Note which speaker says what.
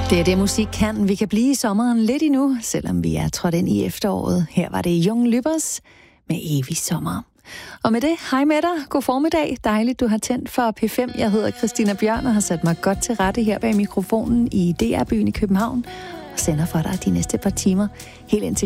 Speaker 1: Det er det, musik kan. Vi kan blive i sommeren lidt endnu, selvom vi er trådt ind i efteråret. Her var det Young Lybbers med Evig Sommer. Og med det, hej med dig. God formiddag. Dejligt, du har tændt for P5. Jeg hedder Christina Bjørn og har sat mig godt til rette her bag mikrofonen i DR-byen i København og sender for dig de næste par timer helt indtil